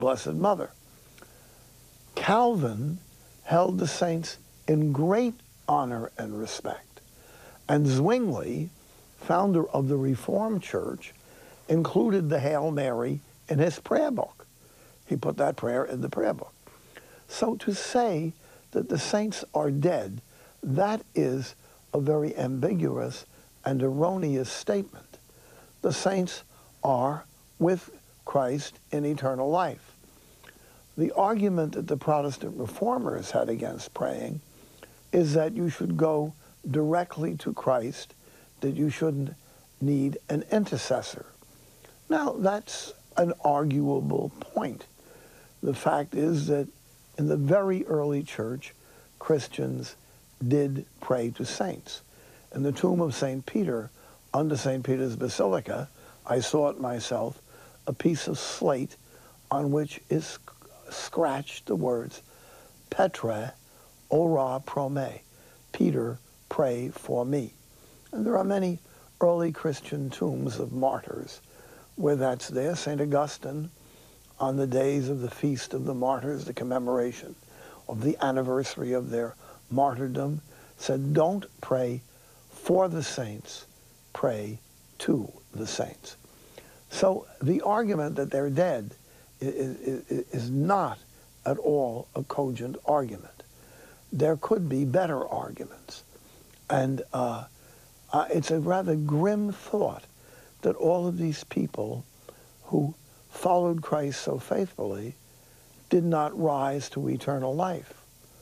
Blessed Mother. Calvin held the saints in great honor and respect. And Zwingli, founder of the Reformed Church, included the Hail Mary in his prayer book. He put that prayer in the prayer book. So to say that the saints are dead, that is a very ambiguous and erroneous statement. The saints are with Christ in eternal life. The argument that the Protestant reformers had against praying is that you should go directly to Christ, that you shouldn't need an intercessor. Now, that's an arguable point. The fact is that in the very early church, Christians did pray to saints. In the tomb of St. Peter, under St. Peter's Basilica, I saw it myself, a piece of slate on which is scratched the words, Petre, ora pro me, Peter, pray for me. And there are many early Christian tombs of martyrs where that's there. St. Augustine, on the days of the Feast of the Martyrs, the commemoration of the anniversary of their martyrdom, said, don't pray for the saints, pray to the saints. So the argument that they're dead is not at all a cogent argument. There could be better arguments. And it's a rather grim thought that all of these people who followed Christ so faithfully did not rise to eternal life.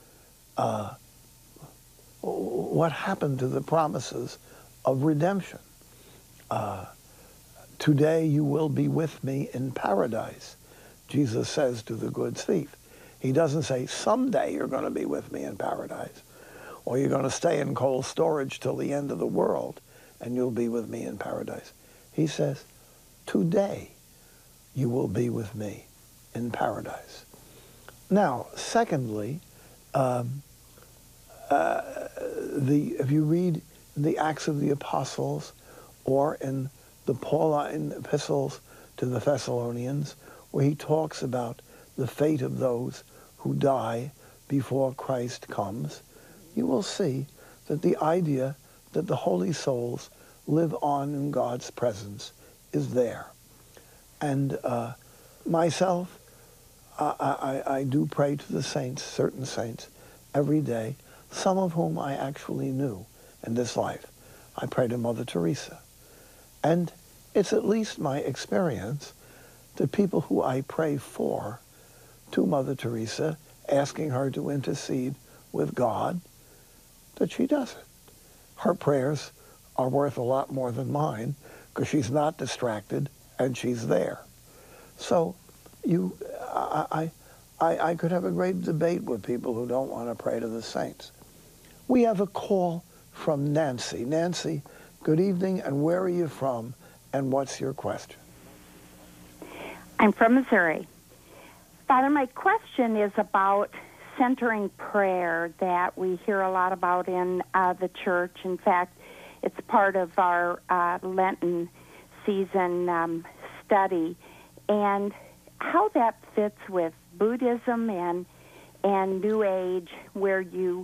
What happened to the promises of redemption? Today you will be with me in paradise, Jesus says to the good thief. He doesn't say, someday you're going to be with me in paradise, or you're going to stay in cold storage till the end of the world and you'll be with me in paradise. He says, today you will be with me in paradise. Now, secondly, if you read the Acts of the Apostles or in the Pauline epistles to the Thessalonians, where he talks about the fate of those who die before Christ comes, you will see that the idea that the holy souls live on in God's presence is there. And myself, I do pray to the saints, certain saints, every day, some of whom I actually knew in this life. I pray to Mother Teresa. And it's at least my experience that people who I pray for to Mother Teresa, asking her to intercede with God, that she does it. Her prayers are worth a lot more than mine because she's not distracted and she's there. So I could have a great debate with people who don't want to pray to the saints. We have a call from Nancy. Nancy, good evening, and where are you from, and what's your question? I'm from Missouri. Father, my question is about centering prayer that we hear a lot about in the church. In fact, it's part of our Lenten season study, and how that fits with Buddhism and New Age, where you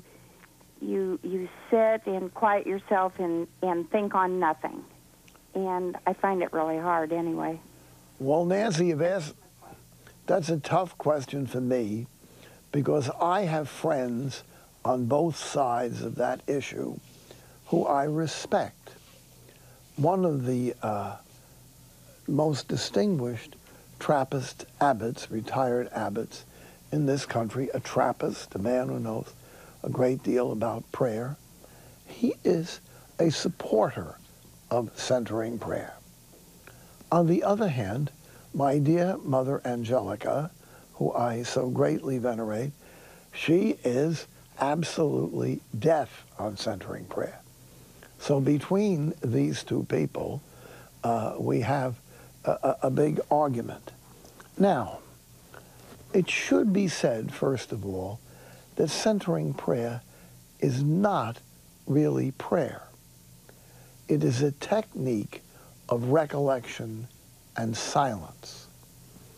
sit and quiet yourself and think on nothing. And I find it really hard anyway. Well, Nancy, you've asked, that's a tough question for me because I have friends on both sides of that issue who I respect. One of the most distinguished Trappist abbots, retired abbots in this country, a Trappist, a man who knows a great deal about prayer, he is a supporter of centering prayer. On the other hand, my dear Mother Angelica, who I so greatly venerate, she is absolutely deaf on centering prayer. So between these two people, we have a big argument. Now, it should be said, first of all, that centering prayer is not really prayer. It is a technique of recollection and silence.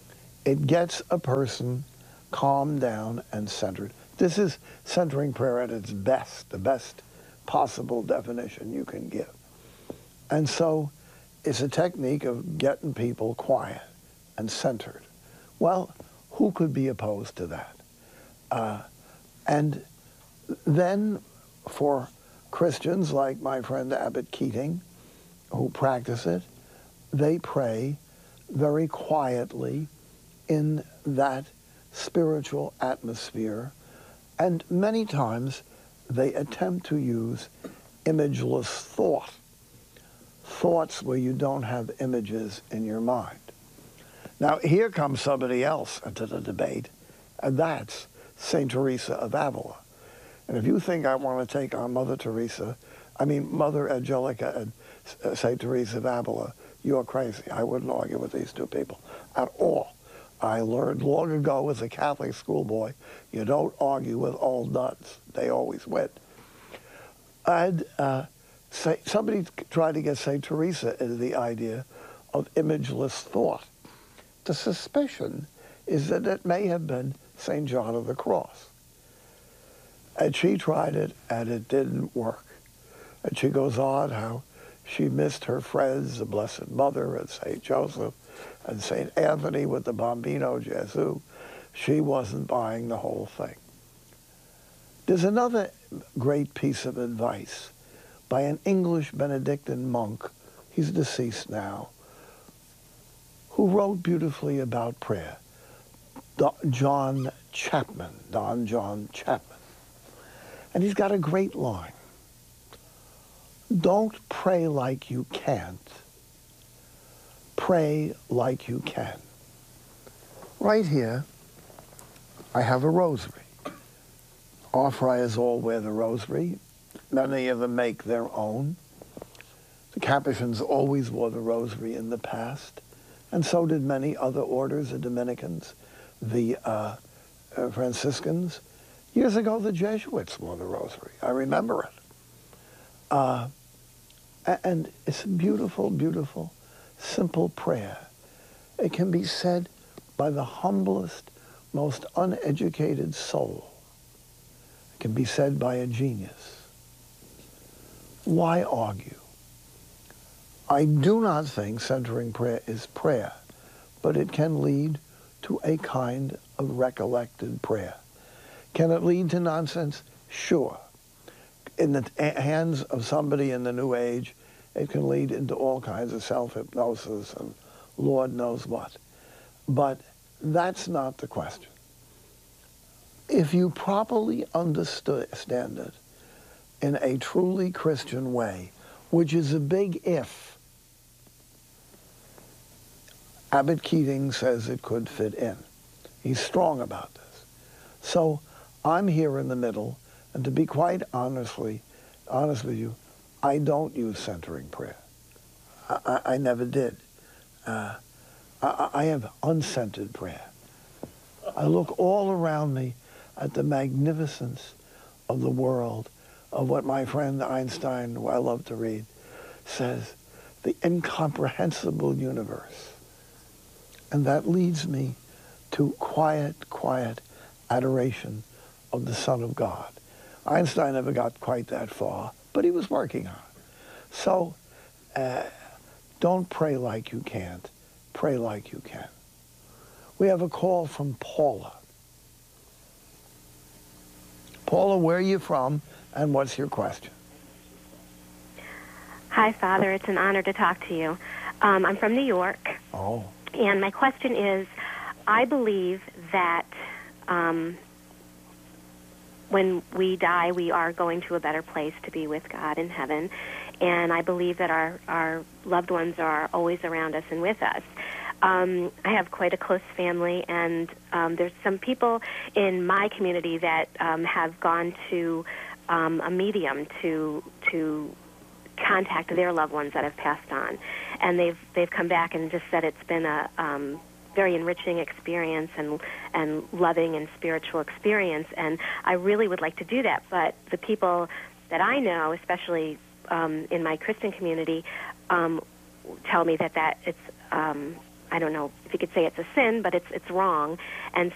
It gets a person calmed down and centered. This is centering prayer at its best, the best possible definition you can give. And so it's a technique of getting people quiet and centered. Well, who could be opposed to that? And then for Christians like my friend Abbott Keating, who practice it, they pray very quietly in that spiritual atmosphere, and many times they attempt to use imageless thoughts where you don't have images in your mind. Now, here comes somebody else into the debate, and that's St. Teresa of Avila. And if you think I want to take on Mother Angelica and St. Teresa of Avila, you're crazy. I wouldn't argue with these two people at all. I learned long ago as a Catholic schoolboy, you don't argue with old nuns. They always win. And somebody tried to get St. Teresa into the idea of imageless thought. The suspicion is that it may have been St. John of the Cross. And she tried it, and it didn't work. And she goes on how she missed her friends, the Blessed Mother and St. Joseph and St. Anthony with the Bambino Gesù. She wasn't buying the whole thing. There's another great piece of advice by an English Benedictine monk, he's deceased now, who wrote beautifully about prayer, Don John Chapman. And he's got a great line. Don't pray like you can't. Pray like you can. Right here, I have a rosary. Our friars all wear the rosary. Many of them make their own. The Capuchins always wore the rosary in the past, and so did many other orders, the Dominicans, the Franciscans. Years ago, the Jesuits wore the rosary. I remember it. And it's a beautiful, beautiful, simple prayer. It can be said by the humblest, most uneducated soul. It can be said by a genius. Why argue? I do not think centering prayer is prayer, but it can lead to a kind of recollected prayer. Can it lead to nonsense? Sure. In the hands of somebody in the New Age, it can lead into all kinds of self-hypnosis and Lord knows what. But that's not the question. If you properly understand it in a truly Christian way, which is a big if, Abbott Keating says it could fit in. He's strong about this. So I'm here in the middle, and to be quite honest with you, I don't use centering prayer. I never did. I have uncentered prayer. I look all around me at the magnificence of the world, of what my friend Einstein, who I love to read, says, the incomprehensible universe. And that leads me to quiet adoration of the Son of God. Einstein never got quite that far, but he was working on it. So don't pray like you can't. Pray like you can. We have a call from Paula. Paula, where are you from, and what's your question? Hi, Father. It's an honor to talk to you. I'm from New York. Oh. And my question is, I believe that when we die, we are going to a better place to be with God in heaven. And I believe that our loved ones are always around us and with us. I have quite a close family, and there's some people in my community that have gone to a medium to contact their loved ones that have passed on, and they've come back and just said it's been a very enriching experience and loving and spiritual experience, and I really would like to do that. But the people that I know, especially in my Christian community, tell me that it's I don't know if you could say it's a sin, but it's wrong. And